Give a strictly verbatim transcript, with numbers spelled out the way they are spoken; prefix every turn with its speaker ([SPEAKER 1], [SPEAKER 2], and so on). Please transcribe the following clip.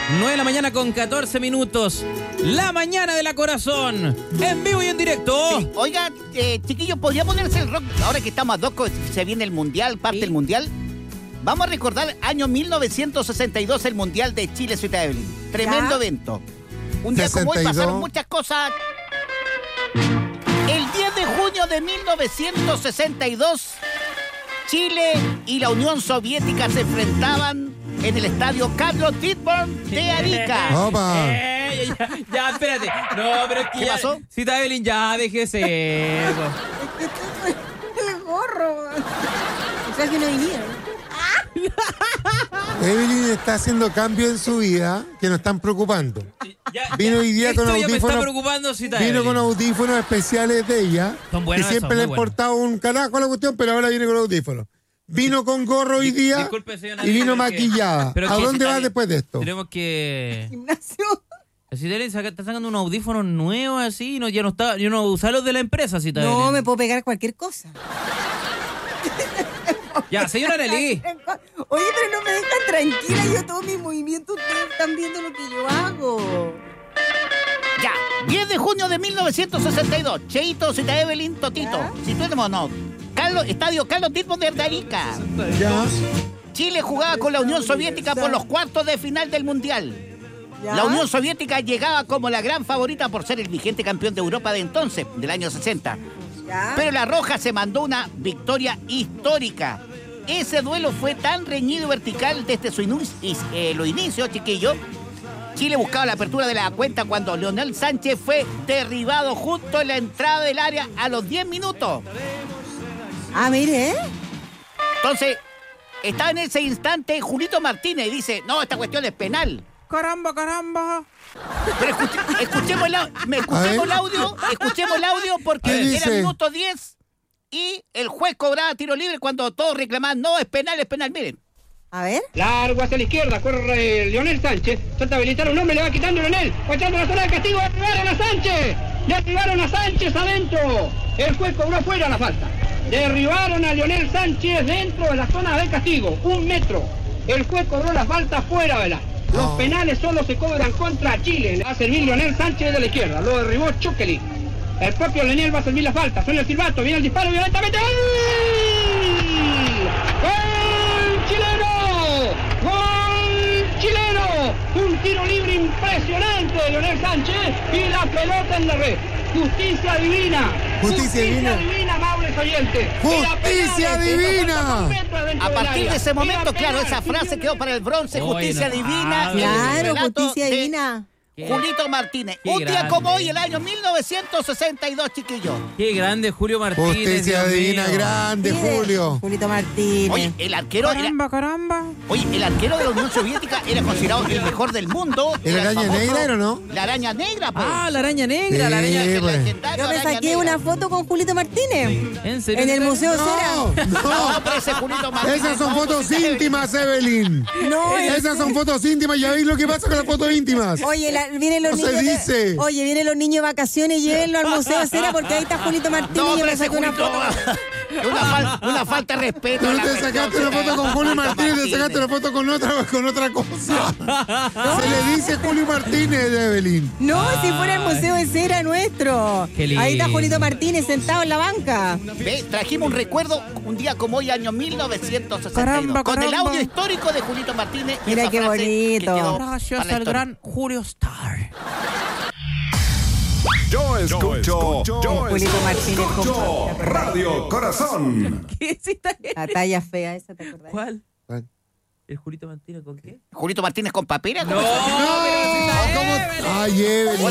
[SPEAKER 1] nueve de la mañana con catorce minutos. La mañana de la corazón. En vivo y en directo.
[SPEAKER 2] Sí. Oiga, eh, chiquillos, ¿podría ponerse el rock? Ahora que estamos a dos, se viene el mundial, parte
[SPEAKER 1] ¿Sí?
[SPEAKER 2] del mundial. Vamos a recordar año mil novecientos sesenta y dos, el mundial de Chile, Ciudad Evelyn. Tremendo
[SPEAKER 3] ¿Ya?
[SPEAKER 2] evento. Un día como hoy
[SPEAKER 4] sesenta y dos.
[SPEAKER 2] pasaron muchas cosas. El diez de junio de mil novecientos sesenta y dos, Chile y la Unión Soviética se enfrentaban en el estadio Carlos Dittborn de Arica.
[SPEAKER 4] Opa.
[SPEAKER 1] Eh, ya, ya, espérate. No, pero es que
[SPEAKER 2] ¿Qué
[SPEAKER 1] ya-
[SPEAKER 2] pasó?
[SPEAKER 1] Cita Evelyn, ya, déjese eso.
[SPEAKER 3] El gorro. O sea que no venía.
[SPEAKER 4] Evelyn está haciendo cambios en su vida que nos están preocupando.
[SPEAKER 1] Ya,
[SPEAKER 4] Vino hoy día
[SPEAKER 1] esto
[SPEAKER 4] con
[SPEAKER 1] ya me está
[SPEAKER 4] audífonos-
[SPEAKER 1] preocupando, Cita
[SPEAKER 4] Vino
[SPEAKER 1] Evelyn.
[SPEAKER 4] con audífonos especiales de ella,
[SPEAKER 1] Son buenos
[SPEAKER 4] que siempre
[SPEAKER 1] esos,
[SPEAKER 4] le ha
[SPEAKER 1] muy buenos.
[SPEAKER 4] importado un carajo la cuestión, pero ahora viene con audífonos. Vino con gorro hoy día
[SPEAKER 1] Disculpe, señora,
[SPEAKER 4] y vino
[SPEAKER 1] pero es que-
[SPEAKER 4] maquillada.
[SPEAKER 1] pero es
[SPEAKER 4] ¿A
[SPEAKER 1] que
[SPEAKER 4] dónde
[SPEAKER 1] Cita
[SPEAKER 4] va
[SPEAKER 1] Evelyn,
[SPEAKER 4] después de esto?
[SPEAKER 1] Tenemos que...
[SPEAKER 3] Gimnasio.
[SPEAKER 1] Cita Evelyn saca- está sacando unos audífonos nuevos así, no, ya no está, yo no usar los de la empresa, Cita
[SPEAKER 3] No,
[SPEAKER 1] Evelyn.
[SPEAKER 3] me puedo pegar cualquier cosa.
[SPEAKER 1] Ya, señora Nelly.
[SPEAKER 3] Oye, pero no me dejan tranquila. Yo todo mi movimiento, ustedes están viendo lo que yo hago.
[SPEAKER 2] Ya, diez de junio de mil novecientos sesenta y dos. Cheito, Cita Evelyn, Totito.
[SPEAKER 3] ¿Ya?
[SPEAKER 2] Situémonos. Carlos, estadio Carlos Dittborn de Arica.
[SPEAKER 4] Ya.
[SPEAKER 2] Chile jugaba con la Unión Soviética por los cuartos de final del Mundial.
[SPEAKER 3] ¿Ya?
[SPEAKER 2] La Unión Soviética llegaba como la gran favorita por ser el vigente campeón de Europa de entonces, del año sesenta.
[SPEAKER 3] ¿Ya?
[SPEAKER 2] Pero la Roja se mandó una victoria histórica. Ese duelo fue tan reñido y vertical desde su inu- is- eh, los inicios, chiquillo. Chile buscaba la apertura de la cuenta cuando Leonel Sánchez fue derribado justo en la entrada del área a los diez minutos.
[SPEAKER 3] Ah, mire, ¿eh?
[SPEAKER 2] Entonces, estaba en ese instante Julito Martínez y dice, no, esta cuestión es penal.
[SPEAKER 1] Caramba, caramba.
[SPEAKER 2] Pero escuche- escuchemos, el, au- me-
[SPEAKER 4] A
[SPEAKER 2] escuchemos
[SPEAKER 4] ver.
[SPEAKER 2] el audio, escuchemos el audio porque
[SPEAKER 4] ¿Qué
[SPEAKER 2] era
[SPEAKER 4] dice?
[SPEAKER 2] minuto diez y el juez cobraba tiro libre cuando todos reclamaban, no, es penal, es penal, miren.
[SPEAKER 3] A ver.
[SPEAKER 5] Largo hacia la izquierda, corre Leonel Sánchez. Trata de habilitar a un hombre, le va quitando Leonel. Va echando la zona de castigo, derribaron a Sánchez. Derribaron a Sánchez adentro. El juez cobró fuera la falta. Derribaron a Leonel Sánchez dentro de la zona de castigo, un metro. El juez cobró la falta fuera de la. Los
[SPEAKER 4] Oh.
[SPEAKER 5] penales solo se cobran contra Chile. Le va a servir Leonel Sánchez de la izquierda. Lo derribó Chukeli. El propio Leonel va a servir la falta. Suena el silbato, viene el disparo violentamente. ¡Gol! ¡Gol chileno! ¡Gol chileno! Un tiro libre impresionante de Leonel Sánchez y la pelota en la red. Justicia divina.
[SPEAKER 4] Justicia divina.
[SPEAKER 5] divina, amables oyentes.
[SPEAKER 4] Justicia
[SPEAKER 5] Era penales,
[SPEAKER 4] divina.
[SPEAKER 5] dentro del
[SPEAKER 2] A partir
[SPEAKER 5] área.
[SPEAKER 2] de ese momento,
[SPEAKER 5] Era
[SPEAKER 2] claro,
[SPEAKER 5] penal.
[SPEAKER 2] esa frase quedó para el bronce,
[SPEAKER 1] Oye,
[SPEAKER 2] justicia
[SPEAKER 1] no,
[SPEAKER 2] divina.
[SPEAKER 1] ah,
[SPEAKER 2] y el
[SPEAKER 3] Claro,
[SPEAKER 2] relato
[SPEAKER 3] justicia
[SPEAKER 2] de
[SPEAKER 3] divina.
[SPEAKER 2] Julito Martínez.
[SPEAKER 1] Qué
[SPEAKER 2] Un día
[SPEAKER 1] grande.
[SPEAKER 2] como hoy, el año mil novecientos sesenta y dos, chiquillos.
[SPEAKER 1] Qué grande Julio Martínez.
[SPEAKER 4] Justicia
[SPEAKER 1] Dios
[SPEAKER 4] divina
[SPEAKER 1] mío.
[SPEAKER 4] grande,
[SPEAKER 3] Mire,
[SPEAKER 4] Julio.
[SPEAKER 3] Julito Martínez.
[SPEAKER 2] Oye, el arquero era,
[SPEAKER 1] Caramba, caramba.
[SPEAKER 2] oye, el arquero de la Unión Soviética era considerado el mejor del mundo.
[SPEAKER 4] ¿El
[SPEAKER 2] Era
[SPEAKER 4] araña
[SPEAKER 2] famoso-
[SPEAKER 4] negra era, no?
[SPEAKER 2] La araña negra, pues.
[SPEAKER 1] Ah, la araña negra, la
[SPEAKER 4] Sí,
[SPEAKER 1] araña...
[SPEAKER 2] el
[SPEAKER 4] pues.
[SPEAKER 2] legendario
[SPEAKER 3] Yo me
[SPEAKER 2] araña
[SPEAKER 3] saqué
[SPEAKER 2] negra.
[SPEAKER 3] una foto con Julito Martínez.
[SPEAKER 1] ¿En serio?
[SPEAKER 3] En el Museo
[SPEAKER 4] No,
[SPEAKER 3] Cera.
[SPEAKER 2] No,
[SPEAKER 4] no.
[SPEAKER 2] pero ese Julito Martínez.
[SPEAKER 4] Esas son
[SPEAKER 2] no,
[SPEAKER 4] fotos
[SPEAKER 2] pues, ese-
[SPEAKER 4] íntimas, Evelyn.
[SPEAKER 3] No,
[SPEAKER 4] Esas son fotos íntimas. Ya veis lo que pasa con las fotos íntimas.
[SPEAKER 3] Oye, la- vienen los
[SPEAKER 4] No se
[SPEAKER 3] niños. de-
[SPEAKER 4] dice.
[SPEAKER 3] oye, vienen los niños de vacaciones, llévenlo al Museo Cera porque ahí está Julito Martínez
[SPEAKER 2] No,
[SPEAKER 3] y yo
[SPEAKER 2] pero
[SPEAKER 3] me
[SPEAKER 2] ese
[SPEAKER 3] saqué una
[SPEAKER 2] Julito.
[SPEAKER 3] foto.
[SPEAKER 2] Una, fal- una falta de respeto.
[SPEAKER 4] Tú
[SPEAKER 2] a la
[SPEAKER 4] te
[SPEAKER 2] cuestión,
[SPEAKER 4] sacaste una
[SPEAKER 2] Julito
[SPEAKER 4] foto con Julio Martínez, te
[SPEAKER 2] Martínez.
[SPEAKER 4] sacaste una foto con otra, con otra cosa. Se le dice Julio Martínez, Evelyn.
[SPEAKER 3] No, si fuera el Museo de Cera nuestro.
[SPEAKER 1] Qué lindo.
[SPEAKER 3] Ahí está Julito Martínez sentado en la banca.
[SPEAKER 2] Ve, trajimos un recuerdo un día como hoy, año mil novecientos sesenta y dos,
[SPEAKER 1] Caramba,
[SPEAKER 2] con el
[SPEAKER 1] caramba.
[SPEAKER 2] audio histórico de Julito Martínez. y
[SPEAKER 3] Mira
[SPEAKER 2] esa
[SPEAKER 3] qué
[SPEAKER 2] frase que
[SPEAKER 3] bonito.
[SPEAKER 2] quedó
[SPEAKER 1] Gracias
[SPEAKER 2] para la
[SPEAKER 1] al
[SPEAKER 2] historia.
[SPEAKER 1] gran Julio Star.
[SPEAKER 6] Yo escucho, yo
[SPEAKER 3] Julito Martínez
[SPEAKER 6] escucho
[SPEAKER 3] con-
[SPEAKER 6] Radio Corazón.
[SPEAKER 1] ¿Qué es esta?
[SPEAKER 3] La talla fea esa, ¿te acordás?
[SPEAKER 1] ¿Cuál?
[SPEAKER 4] ¿Cuál?
[SPEAKER 1] ¿El Julito Martínez con qué?
[SPEAKER 2] Julito Martínez con papera.
[SPEAKER 1] No,
[SPEAKER 2] ¿cómo se llama?
[SPEAKER 1] pero si está
[SPEAKER 4] ¿Cómo?
[SPEAKER 1] Evelyn.
[SPEAKER 4] Ay, Evelyn.